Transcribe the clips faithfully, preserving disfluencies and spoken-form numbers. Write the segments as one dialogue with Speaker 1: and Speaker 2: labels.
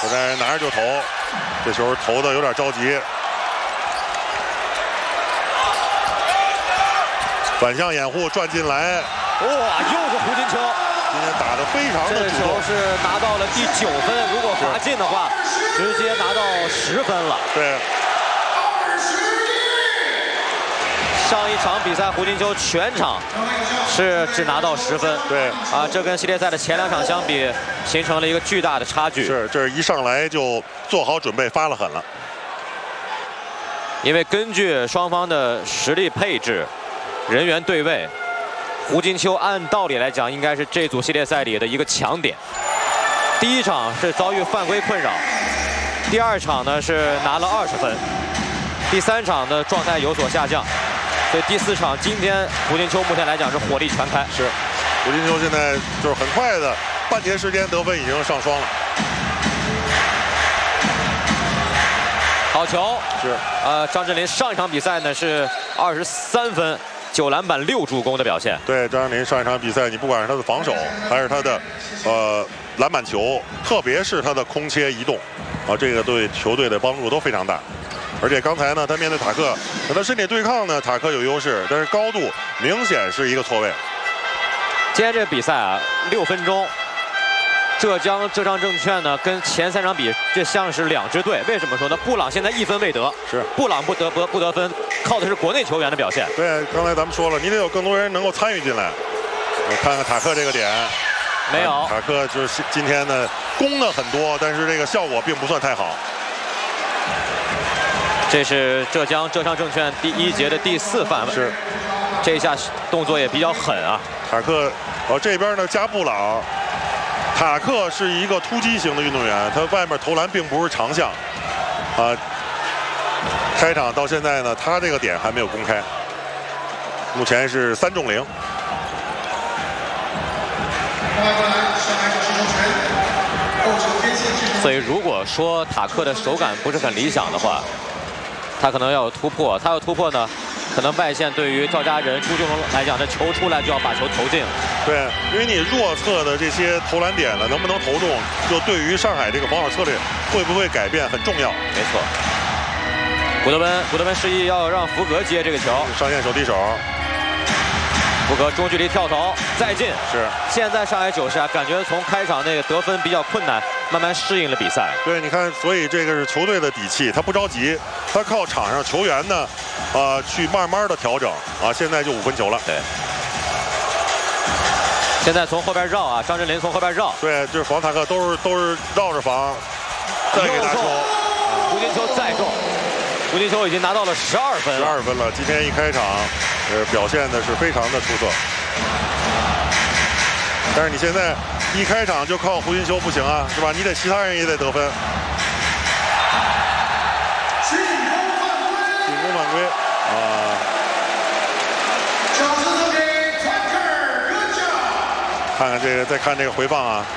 Speaker 1: 现在拿着就投，这球投的有点着急。反向掩护转进来，
Speaker 2: 哇，又是胡金秋。
Speaker 1: 今天打得非常的
Speaker 2: 这球
Speaker 1: 主动，
Speaker 2: 是拿到了第九分，如果罚进的话，直接拿到十分了。
Speaker 1: 对。
Speaker 2: 上一场比赛，胡金秋全场是只拿到十分。
Speaker 1: 对。
Speaker 2: 啊，这跟系列赛的前两场相比，形成了一个巨大的差距。
Speaker 1: 是，这是一上来就做好准备，发了狠了。
Speaker 2: 因为根据双方的实力配置、人员对位。 胡金秋按道理来讲，应该是这组系列赛里的一个强点。第一场是遭遇犯规困扰，第二场呢是拿了二十分，第三场的状态有所下降，所以第四场今天胡金秋目前来讲是火力全开。
Speaker 1: 是，胡金秋现在就是很快的半节时间得分已经上双了。
Speaker 2: 好球！
Speaker 1: 是，
Speaker 2: 呃，张镇麟上一场比赛呢是二十三分。 九篮板六助攻的表现。
Speaker 1: 对，张镇麟上一场比赛，你不管是他的防守，还是他的呃篮板球，特别是他的空切移动，啊，这个对球队的帮助都非常大。而且刚才呢，他面对塔克，那他身体对抗呢，塔克有优势，但是高度明显是一个错位。
Speaker 2: 今天这个比赛啊，六分钟。 浙江浙商证券呢，跟前三场比，这像是两支队。为什么说呢？布朗现在一分未得，
Speaker 1: 是
Speaker 2: 布朗不得不不得分，靠的是国内球员的表现。
Speaker 1: 对，刚才咱们说了，你得有更多人能够参与进来。我看看塔克这个点，
Speaker 2: 没有。
Speaker 1: 塔克就是今天呢攻的很多，但是这个效果并不算太好。
Speaker 2: 这是浙江浙商证券第一节的第四犯，
Speaker 1: 是，
Speaker 2: 这一下动作也比较狠啊。
Speaker 1: 塔克，哦这边呢加布朗。 塔克是一个突击型的运动员，他外面投篮并不是长项，啊，开场到现在呢，他这个点还没有公开，目前是三中零。
Speaker 2: 所以如果说塔克的手感不是很理想的话，他可能要有突破，他要突破呢？ 可能外线对于赵家人、朱俊龙来讲，这球出来就要把球投进。
Speaker 1: 对，因为你弱侧的这些投篮点呢，能不能投中，就对于上海这个防守策略会不会改变很重要。
Speaker 2: 没错。古德温，古德温示意要让福格接这个球，
Speaker 1: 上线手递手。
Speaker 2: 福格中距离跳投再进。
Speaker 1: 是。现
Speaker 2: 在上海九世啊，感觉从开场那个得分比较困难，慢慢适应了比赛。
Speaker 1: 对，你看，所以这个是球队的底气，他不着急，他靠场上球员呢。 呃，去慢慢的调整啊，现在就五分球了。
Speaker 2: 对，现在从后边绕啊，张镇麟从后边绕。
Speaker 1: 对，就是防塔克都是都是绕着防，再给他球，
Speaker 2: 胡金秋再中，胡金秋已经拿到了十二分，
Speaker 1: 十二分了。今天一开场，呃，表现的是非常的出色。但是你现在一开场就靠胡金秋不行啊，是吧？你得其他人也得得分。进攻犯规。 啊！看看这个，再看这个回放啊！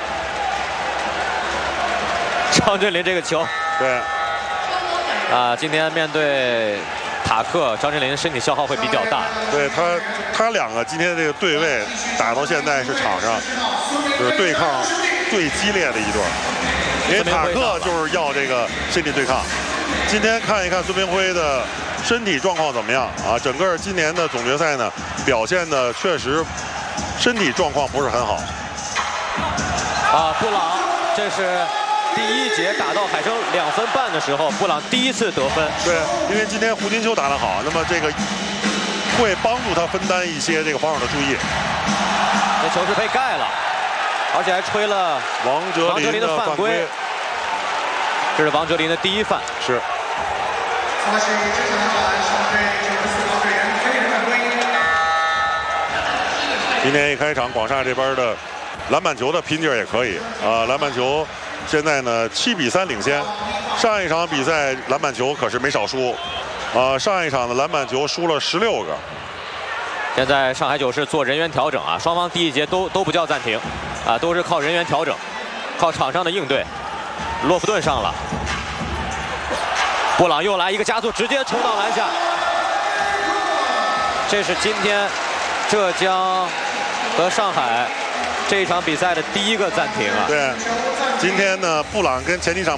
Speaker 2: 张镇麟这个球，
Speaker 1: 对，
Speaker 2: 啊，今天面对塔克，张镇麟身体消耗会比较大。
Speaker 1: 对他，他两个今天这个对位打到现在是场上就是对抗最激烈的一段，因为塔克就是要这个身体对抗。今天看一看孙明辉的。 身体状况怎么样啊？整个今年的总决赛呢，表现的确实身体状况不是很好。
Speaker 2: 啊，布朗，这是第一节打到海生两分半的时候，布朗第一次得分。
Speaker 1: 对，因为今天胡金秋打得好，那么这个会帮助他分担一些这个防守的注意。
Speaker 2: 这球是被盖了，而且还吹了
Speaker 1: 王哲林的犯规。
Speaker 2: 这是王哲林的第一犯。
Speaker 1: 是。 今天一开场，广厦这边的篮板球的拼劲儿也可以啊！篮板球现在呢七比三领先。上一场比赛篮板球可是没少输，啊，上一场的篮板球输了十六个。
Speaker 2: 现在上海九世做人员调整啊，双方第一节都都不叫暂停，啊，都是靠人员调整，靠场上的应对。洛夫顿上了。 布朗又来一个加速，直接冲到篮下。这是今天浙江和上海这一场比赛的第一个暂停啊。
Speaker 1: 对，今天呢，布朗跟前几场。